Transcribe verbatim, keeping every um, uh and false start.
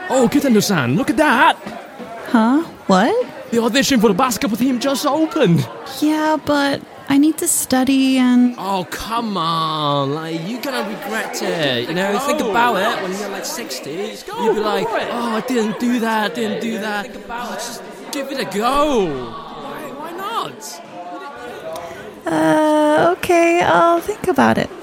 Oh, Kitano-san, look at that! Huh? What? The audition for the basketball team just opened! Yeah, but I need to study and... Oh, come on! Like, you're gonna regret it. You know, think about it when you're like sixty. You'll be like, oh, I didn't do that, I didn't do that. Oh, just give it a go. Why, why not? Uh, okay, I'll think about it.